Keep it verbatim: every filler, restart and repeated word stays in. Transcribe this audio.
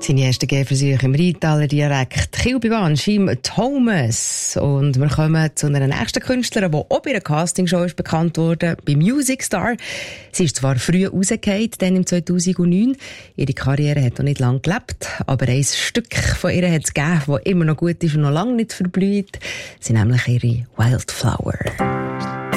Seine ersten Gehversuche im Rheintaler Dialekt. Kilbywahn, Schim Thomas. Und wir kommen zu einer nächsten Künstlerin, die auch bei einer Castingshow ist bekannt wurde, bei Music Star. Sie ist zwar früh rausgefallen, dann im zweitausendneun. Ihre Karriere hat noch nicht lange gelebt, aber ein Stück von ihr hat es gegeben, das immer noch gut ist und noch lange nicht verblüht. Sie nämlich ihre Wildflower.